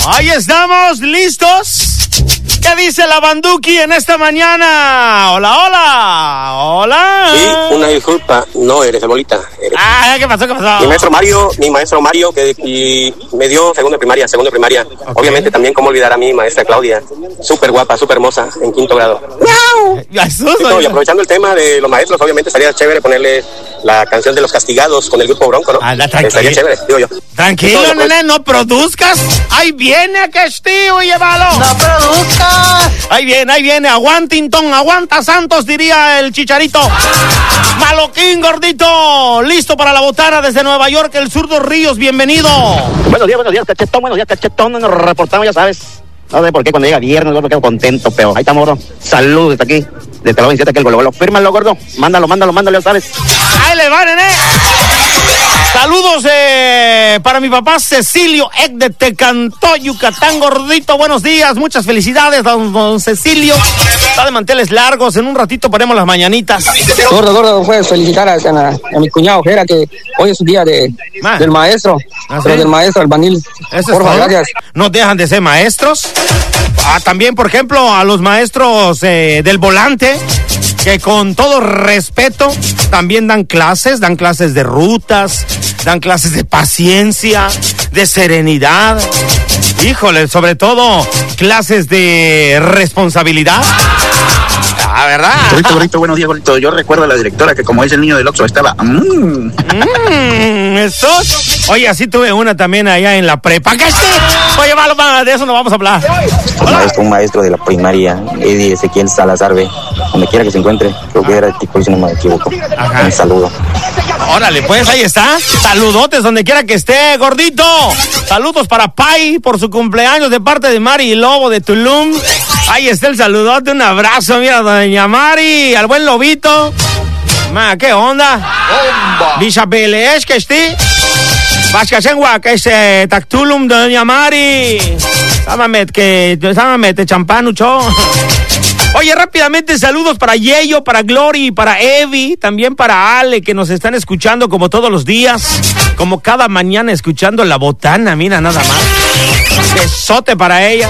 Ahí estamos, listos. ¿Qué dice la Banduki en esta mañana? Hola, hola. Hola. Sí, una disculpa, no eres de Bolita. ¿Qué pasó? Mi maestro Mario, que me dio segundo de primaria. Okay. Obviamente también, cómo olvidar a mi maestra Claudia. Súper guapa, súper hermosa, en 5º grado. ¡Miau! Y aprovechando el tema de los maestros, obviamente estaría chévere ponerle la canción de Los Castigados con el grupo Bronco, ¿no? Estaría chévere, digo yo. Tranquilo, nene, no produzcas. Ahí viene Castillo, llévalo. No produzcas. Ahí viene. Aguantintón, aguanta Santos, diría el Chicharito. Maloquín, gordito. Listo para la botana desde Nueva York, el zurdo Ríos, bienvenido. Buenos días, cachetón. Nos reportamos, ya sabes. No sé por qué cuando llega viernes, gordo, quedo contento, pero ahí estamos, gordo. Saludos desde aquí, desde la 27, que el golo. Fírmalo, gordo. Mándalo, ya sabes. Ahí le va, nene. Saludos para mi papá Cecilio Ek de Tecantó, Yucatán, gordito. Buenos días, muchas felicidades, don Cecilio. Está de manteles largos, en un ratito ponemos las mañanitas. Gordo, puedes felicitar a mi cuñado Jera, que hoy es su día del maestro. Pero del maestro albanil. Porfa, gracias. No dejan de ser maestros. También, por ejemplo, a los maestros del volante, que con todo respeto también dan clases de rutas, dan clases de paciencia, de serenidad, híjole, sobre todo clases de responsabilidad. ¿Verdad? Gordito, buenos días, gordito. Yo recuerdo a la directora que, como es el niño del Oxxo, estaba... ¿Eso? Oye, así tuve una también allá en la prepa. ¿Qué sí? Oye, de eso no vamos a hablar. Un maestro de la primaria, Eddie Ezequiel Salazar, donde quiera que se encuentre, creo que era el tipo, si no me equivoco. Ajá. Un saludo. Órale, pues ahí está. Saludotes donde quiera que esté, gordito. Saludos para Pai por su cumpleaños de parte de Mari Lobo de Tulum. Ahí está el saludote, un abrazo, mira, doña Mari, al buen Lobito. ¿Qué onda? Bishapelesh, que esté. Vascasengua, que se Tactulum, doña Mari. Sámame, champanucho. Oye, rápidamente, saludos para Yeyo, para Glory, para Evi, también para Ale, que nos están escuchando como todos los días, como cada mañana escuchando la botana, mira, nada más. Besote para ella.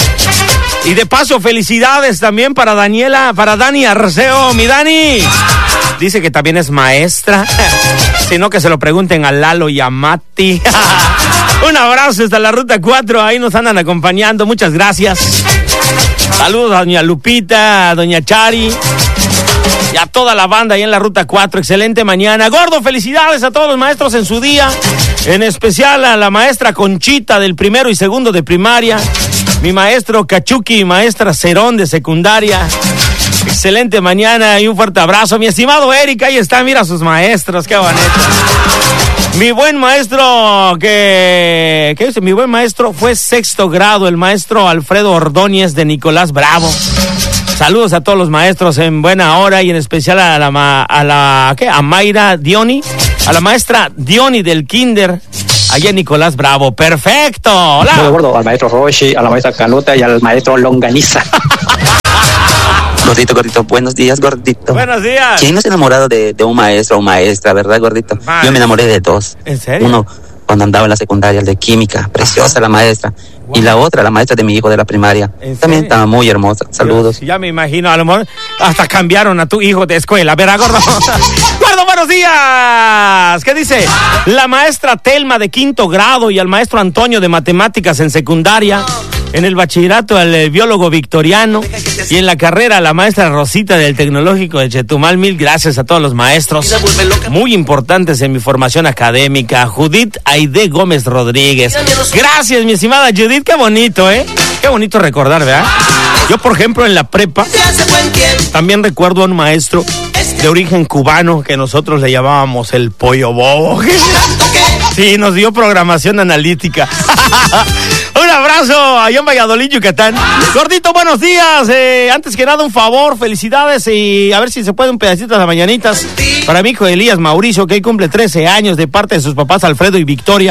Y de paso, felicidades también para Daniela, para Dani Arceo, mi Dani. Dice que también es maestra, sino que se lo pregunten a Lalo y a Mati. Un abrazo hasta la Ruta 4, ahí nos andan acompañando, muchas gracias. Saludos a doña Lupita, a doña Chari y a toda la banda ahí en la Ruta 4. Excelente mañana. Gordo, felicidades a todos los maestros en su día, en especial a la maestra Conchita del 1º y 2º de primaria, mi maestro Cachuqui y maestra Cerón de secundaria. Excelente mañana y un fuerte abrazo. Mi estimado Eric, ahí está, mira a sus maestros, qué bonito. Mi buen maestro, ¿qué dice? Mi buen maestro fue 6º grado, el maestro Alfredo Ordóñez de Nicolás Bravo. Saludos a todos los maestros en buena hora y en especial a Mayra Dioni, a la maestra Dioni del Kinder, allá en Nicolás Bravo. Perfecto. Hola. Muy gordo, al maestro Roshi, a la maestra Canuta y al maestro Longaniza. Gordito, buenos días, gordito. Buenos días. ¿Quién no se ha enamorado de un maestro o maestra, verdad, gordito? Vale. Yo me enamoré de dos. ¿En serio? Uno cuando andaba en la secundaria, el de química, preciosa la maestra. Wow. Y la otra, la maestra de mi hijo de la primaria. También estaba muy hermosa. Saludos. Ya me imagino, a lo mejor hasta cambiaron a tu hijo de escuela. ¿Verdad, gordo? Gordo, buenos días. ¿Qué dice? La maestra Telma de 5º grado y al maestro Antonio de matemáticas en secundaria. En el bachillerato, el biólogo Victoriano. Y en la carrera, la maestra Rosita del Tecnológico de Chetumal. Mil gracias a todos los maestros muy importantes en mi formación académica. Judith Aide Gómez Rodríguez. Gracias, mi estimada Judith. Qué bonito, ¿eh? Qué bonito recordar, ¿verdad? Yo, por ejemplo, en la prepa, también recuerdo a un maestro de origen cubano que nosotros le llamábamos el Pollo Bobo. Sí, nos dio programación analítica. Un abrazo allá en Valladolid, Yucatán. Gordito, buenos días. Antes que nada, un favor, felicidades y a ver si se puede un pedacito de las mañanitas para mi hijo Elías Mauricio, que hoy cumple 13 años de parte de sus papás Alfredo y Victoria.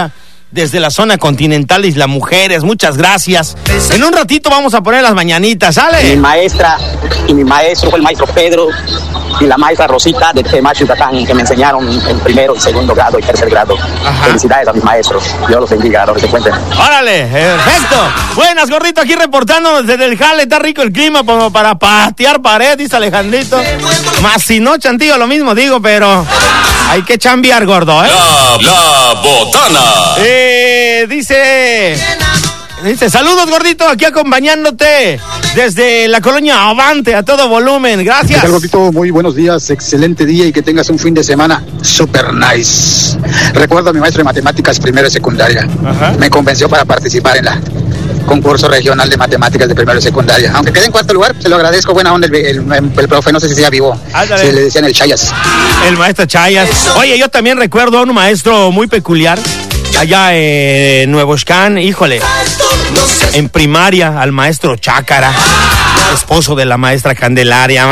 desde la zona continental Isla Mujeres. Muchas gracias. En un ratito vamos a poner las mañanitas, ¿sale? Mi maestra y mi maestro fue el maestro Pedro y la maestra Rosita de Temacho, Yucatán, que me enseñaron en primero y segundo grado y tercer grado. Ajá. Felicidades a mis maestros. Dios los bendiga, a los que se cuenten. ¡Órale! ¡Perfecto! Buenas, gordito, aquí reportándonos desde el jale. Está rico el clima como para patear pared, dice Alejandrito. Más si no, Chantillo, lo mismo digo, pero hay que chambear, gordo, ¿eh? La botana. Dice, saludos, gordito, aquí acompañándote desde la colonia Avante a todo volumen. Gracias. ¿Qué tal, gordito? Muy buenos días, excelente día y que tengas un fin de semana super nice. Recuerdo a mi maestro de matemáticas primero y secundaria. Ajá. Me convenció para participar en la concurso regional de matemáticas de primero y secundaria. Aunque quede en cuarto lugar, se lo agradezco. Buena onda el profe, no sé si sea vivo. Ándale. Se le decían el Chayas. El maestro Chayas. Oye, yo también recuerdo a un maestro muy peculiar allá en Nuevo Xcán, híjole, en primaria, al maestro Chácara, esposo de la maestra Candelaria.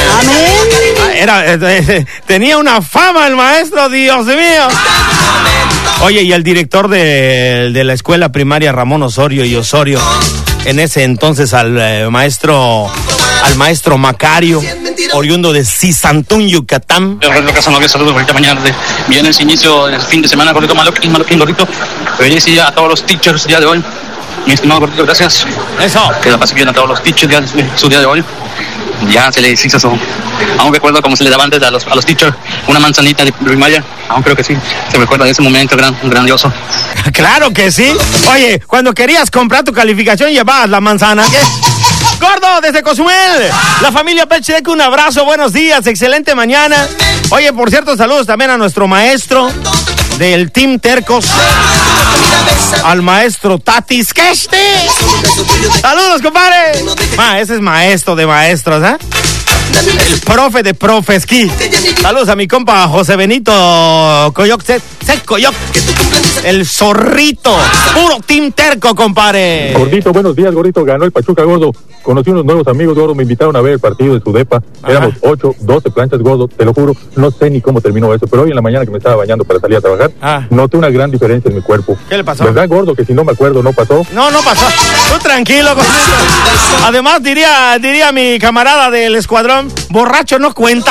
Tenía una fama el maestro, Dios mío. Oye, y el director de la escuela primaria Ramón Osorio y Osorio, en ese entonces al maestro Macario, oriundo de Cisantún, Yucatán. Saludos, ahorita mañana viene el inicio del fin de semana, gordito, maloquín, gordito. Feliz a todos los teachers el día de hoy. Mi estimado gordito, gracias. Eso. Que la pasen bien a todos los teachers su día de hoy. Ya se les hizo eso. Aún recuerdo cómo se le daba antes a los teachers una manzanita de primaria. Aún creo que sí. Se recuerda de ese momento grandioso. Claro que sí. Oye, cuando querías comprar tu calificación llevabas la manzana. ¿Qué? Gordo, desde Cozumel, la familia Pechedeco, un abrazo, buenos días, excelente mañana. Oye, por cierto, saludos también a nuestro maestro del Team Tercos, al maestro Tatis Keshti. Saludos, compadre. Ese es maestro de maestros, ¿eh? El profe de profesquí. Saludos a mi compa José Benito Coyoc, Coyoc, el zorrito, puro Team Terco, compadre. Gordito, buenos días, gordito. Ganó el Pachuca, gordo. Conocí unos nuevos amigos, gordo. Me invitaron a ver el partido de su depa. Éramos 8, 12 planchas, gordo. Te lo juro, no sé ni cómo terminó eso. Pero hoy en la mañana que me estaba bañando para salir a trabajar, noté una gran diferencia en mi cuerpo. ¿Qué le pasó? ¿Verdad, gordo? Que si no me acuerdo, no pasó. No pasó. Tú tranquilo, gordito. Además, diría mi camarada del escuadrón, borracho no cuenta.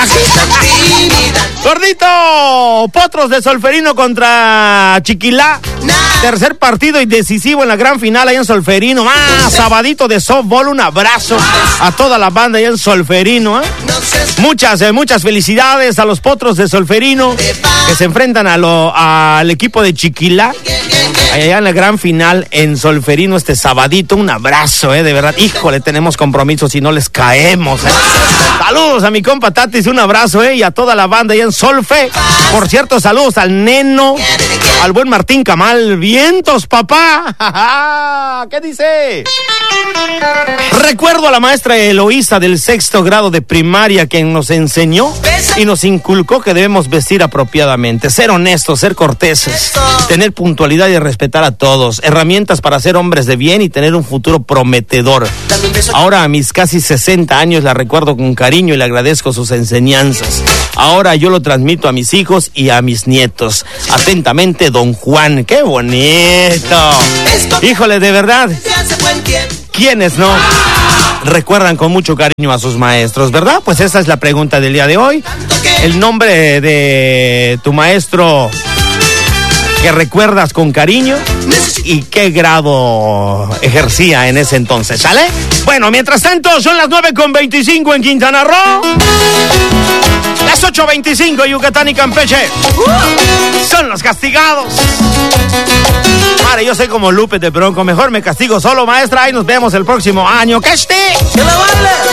Gordito, Potros de Solferino contra Chiquilá. Tercer partido y decisivo en la gran final allá en Solferino. Sabadito de softball, un abrazo a toda la banda allá en Solferino. Muchas felicidades a los Potros de Solferino que se enfrentan al equipo de Chiquilá allá en la gran final en Solferino este sabadito. Un abrazo, de verdad. Híjole, tenemos compromisos y no les caemos. Saludos a mi compa Tatis, un abrazo, y a toda la banda allá en Solfe. Por cierto, saludos al Neno, al buen Martín Camal. Vientos, papá. ¿Qué dice? Recuerdo a la maestra Eloísa del 6º grado de primaria, quien nos enseñó y nos inculcó que debemos vestir apropiadamente, ser honestos, ser corteses, tener puntualidad y respetar a todos, herramientas para ser hombres de bien y tener un futuro prometedor. Ahora, a mis casi 60 años, la recuerdo con cariño y le agradezco sus enseñanzas. Ahora yo lo transmito a mis hijos y a mis nietos. Atentamente, don Juan. ¡Qué bonito! Híjole, de verdad, ¿quiénes no recuerdan con mucho cariño a sus maestros, verdad? Pues esa es la pregunta del día de hoy. El nombre de tu maestro que recuerdas con cariño y qué grado ejercía en ese entonces, ¿sale? Bueno, mientras tanto, son las 9:25 en Quintana Roo. Las 8:25 Yucatán y Campeche. Son los castigados. Madre, yo soy como Lupe de Bronco. Mejor me castigo solo, maestra. Y nos vemos el próximo año. ¡Que esté! ¡Que la baile!